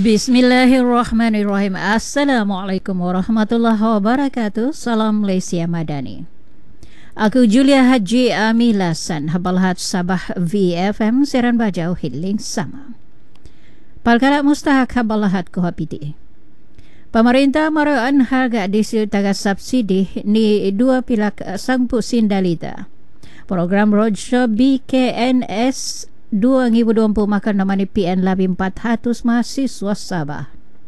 Bismillahirrahmanirrahim. Assalamualaikum warahmatullahi wabarakatuh. Salam Malaysia Madani. Aku Julia Haji Amilasan, Habalhat Sabah VFM Siaran Bajau Hiling Sama. Palkala mustahak Habalhat Kohapiti. Pemerintah meroan harga diesel taga subsidi ni 2 pilak sangpu sindalita. Program Roadshow BKNS 2020 makan namani PN lebih 400 mahasiswa Sabah.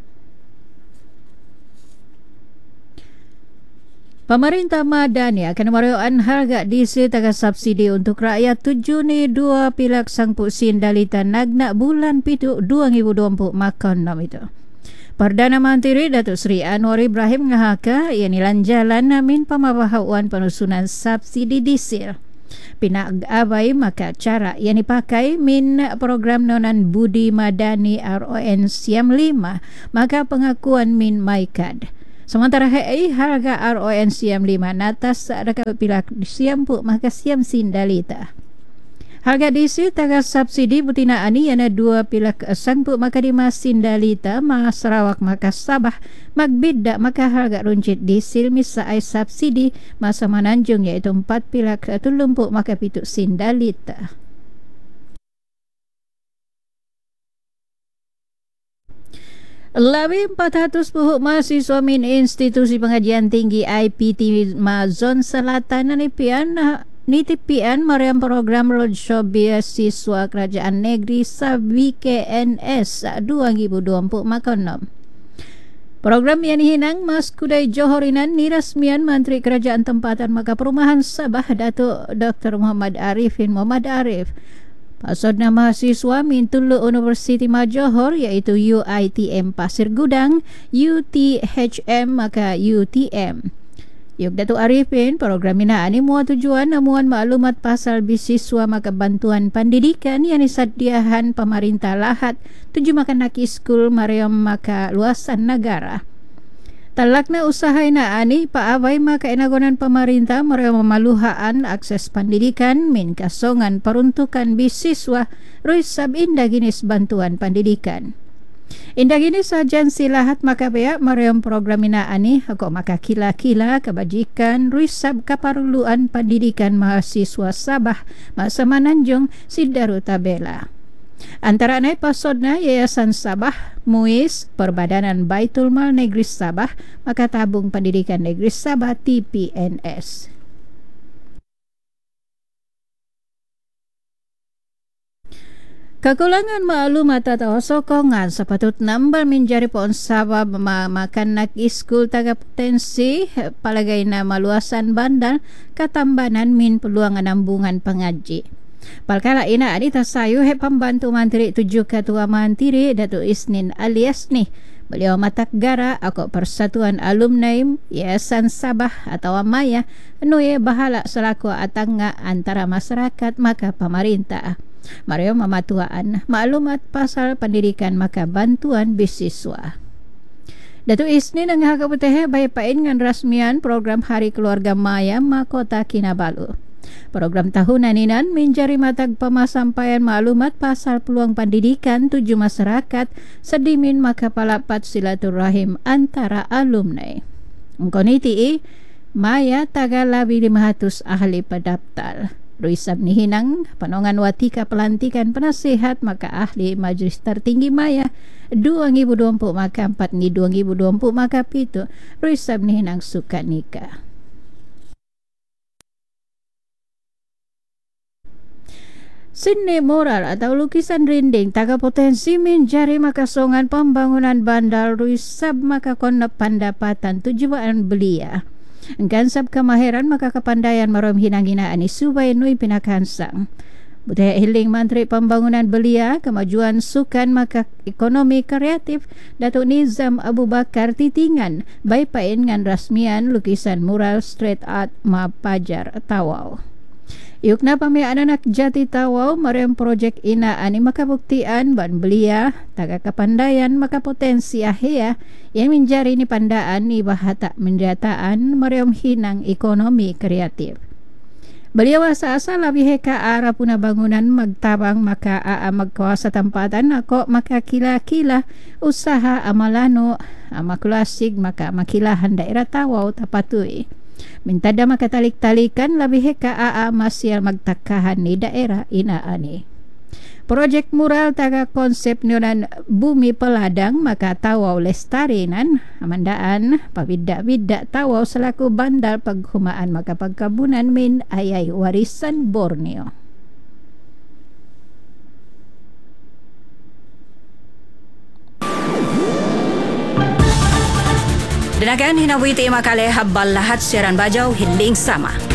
Pemerintah Madani akan meroan harga diesel taga subsidi untuk rakyat 7 ni 2 pilak sangpu sindalita nagnak bulan pitu 2020 makan nam itu. Perdana Menteri Datuk Seri Anwar Ibrahim ngahaka ia nilan jalan namin pemabahauan penusunan subsidi diesel. Pinak abai maka cara yang dipakai min program nonan Budi Madani RON Siam 5 maka pengakuan min MyCard. Sementara harga RON Siam 5 natas dekat pilak Siam pu maka Siam sindalita. Harga diesel taga subsidi butina ani yana 2 pilak sangpu maka di mas sindalita mas Sarawak maka Sabah magbida maka harga runcit diesel misa ai subsidi masa Mananjung iaitu 4 pilak tulumpu maka pitu sindalita. Lebih 400 mahasiswa min institusi pengajian tinggi IPT Mazon Selatan nitipian meriam program Roadshow Beasiswa Kerajaan Negeri BKNS 2020 makonom. Program yang hinang Mas Kudai Johorinan nirasmian Menteri Kerajaan Tempatan Maka Perumahan Sabah Datuk Dr. Muhammad Arifin Muhammad Arif. Pasodna mahasiswa min tulu Universiti Majohor iaitu UITM Pasir Gudang, UTHM maka UTM. Yuk Datuk Arifin, program binaan ini muat tujuan namuan maklumat pasal beasiswa maka bantuan pendidikan yang disediakan pemerintah lahat tuju makan nak skul mariam maka luasan negara. Talakna usaha ina ani pa awai maka enagonan pemerintah mariam memaluhaan akses pendidikan min kasongan peruntukan beasiswa ruisab indah ginis bantuan pendidikan. Indah gini sahaja silahat maka beak mariam program ina ani kok maka kila-kila kebajikan ruisab kaparuluan pendidikan mahasiswa Sabah masa Mananjung Sidaru Tabela. Antara naik pasodna Yayasan Sabah MUIS Perbadanan Baitul Mal Negeri Sabah maka Tabung Pendidikan Negeri Sabah TPNS. Kekulangan maklumat atau sokongan sepatut nambal menjadi pohon Sabah makan nak iskul taga potensi palagai nama luasan bandar katambanan min peluang nambungan pengaji. Palkala ina ani tasayu pembantu menteri 7 ketua menteri Datuk Isnin alias nih beliau matak gara aku Persatuan Alumni Yayasan Sabah atau Maya nuye bahala selaku atanga antara masyarakat maka pemerintah. Mario mematuaan maklumat pasal pendidikan maka bantuan beasiswa. Datuk Isnin dengan Kabupaten Bayipain dengan rasmian program Hari Keluarga Maya Makota Kinabalu. Program tahunan inan menjadi matag pemasampaian maklumat pasal peluang pendidikan tuju masyarakat sedimin maka palapat silaturahim antara alumni. Ngkoniti Maya taga lebih 500 ahli pendaftar. Ruisab ni hinang panongan watika pelantikan penasihat maka ahli Majlis Tertinggi Maya 2020 maka 4 ni 2020 maka pitu Ruisab ni hinang suka nikah. Seni moral atau lukisan rinding taga potensi menjadi makasongan pembangunan bandar Ruisab maka konep pendapatan tujuan belia. Gansab kemahiran maka kepandaian marom hinang-hinaan ni subay nui pinakansang. Budaya hiling Menteri Pembangunan Belia, Kemajuan Sukan maka Ekonomi Kreatif Datuk Nizam Abu Bakar titingan baipain ngan rasmian lukisan mural street art Mapajar Tawau. Yukna pamiaan anak jati Tawau mariam projek ina ani maka buktian ban belia taga kepandaian maka potensi ahia yang menjadi ni pandaan ni bahata mendataan mariam hinang ekonomi kreatif. Beliau asa-asa labih ka arah puna bangunan magtabang maka magkawasa tempatan ako maka kila-kila usaha amalano maklasig maka makilahan daerah Tawau tapatuy. Mintada makatalik-talikan labih ka masyal magtakahan ni daerah inaani. Projek mural taga konsep nuran bumi peladang maka Tawau lestarinan amandaan pabida-bida Tawau selaku bandar paghumaan maka pagkabunan min ayay warisan Borneo. Dinagan hinawiti makale habal lahat siaran bajaw hiling sama.